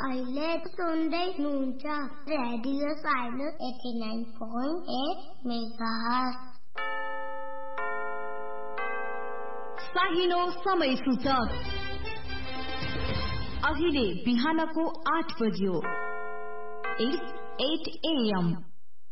अहिले सुन्दै हुनुहुन्छ रेडियो साइलेन्स 89.8 मेगाहर्ज। साहिनो समय सूचक अहिले बिहानको 8 बज्यो। It's 8 AM.